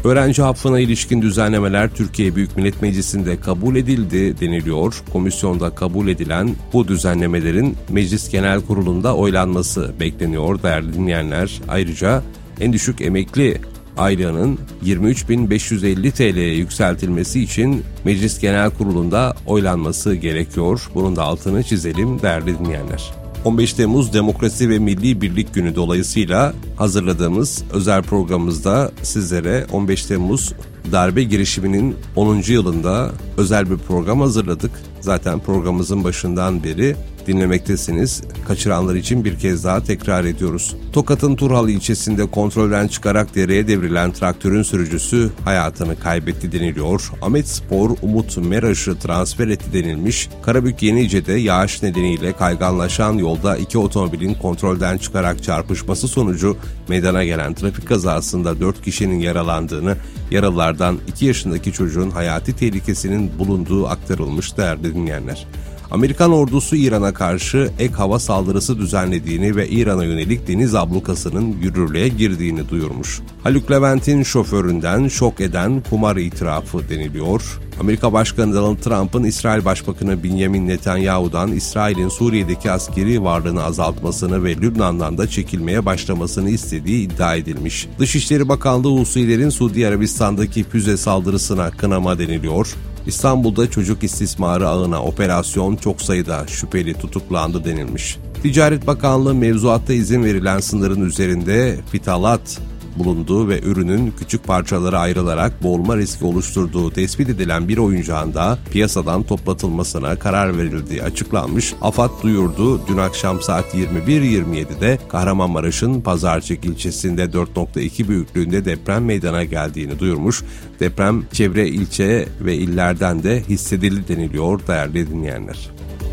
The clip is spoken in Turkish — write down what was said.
Öğrenci affına ilişkin düzenlemeler Türkiye Büyük Millet Meclisi'nde kabul edildi deniliyor. Komisyonda kabul edilen bu düzenlemelerin Meclis Genel Kurulu'nda oylanması bekleniyor değerli dinleyenler. Ayrıca en düşük emekli aylığının 23.550 TL'ye yükseltilmesi için Meclis Genel Kurulu'nda oylanması gerekiyor. Bunun da altını çizelim değerli dinleyenler. 15 Temmuz Demokrasi ve Milli Birlik Günü dolayısıyla hazırladığımız özel programımızda sizlere 15 Temmuz darbe girişiminin 10. yılında özel bir program hazırladık. Zaten programımızın başından beri dinlemektesiniz. Kaçıranlar için bir kez daha tekrar ediyoruz. Tokat'ın Turhal ilçesinde kontrolden çıkarak dereye devrilen traktörün sürücüsü hayatını kaybetti deniliyor. Ahmetspor Umut Meraş'ı transfer etti denilmiş. Karabük Yenice'de yağış nedeniyle kayganlaşan yolda iki otomobilin kontrolden çıkarak çarpışması sonucu meydana gelen trafik kazasında 4 kişinin yaralandığını, yaralılardan 2 yaşındaki çocuğun hayati tehlikesinin bulunduğu aktarılmış değerli dinleyenler. Amerikan ordusu İran'a karşı ek hava saldırısı düzenlediğini ve İran'a yönelik deniz ablukasının yürürlüğe girdiğini duyurmuş. Haluk Levent'in şoföründen şok eden kumar itirafı deniliyor. Amerika Başkanı Donald Trump'ın İsrail Başbakanı Benjamin Netanyahu'dan İsrail'in Suriye'deki askeri varlığını azaltmasını ve Lübnan'dan da çekilmeye başlamasını istediği iddia edilmiş. Dışişleri Bakanlığı Husilerin Suudi Arabistan'daki füze saldırısına kınama deniliyor. İstanbul'da çocuk istismarı ağına operasyon çok sayıda şüpheli tutuklandı denilmiş. Ticaret Bakanlığı mevzuatta izin verilen sınırın üzerinde fitalat bulunduğu ve ürünün küçük parçalara ayrılarak boğulma riski oluşturduğu tespit edilen bir oyuncağın da piyasadan toplatılmasına karar verildiği açıklanmış. AFAD duyurdu. Dün akşam saat 21.27'de Kahramanmaraş'ın Pazarcık ilçesinde 4.2 büyüklüğünde deprem meydana geldiğini duyurmuş. Deprem çevre ilçe ve illerden de hissedildi deniliyor değerli dinleyenler.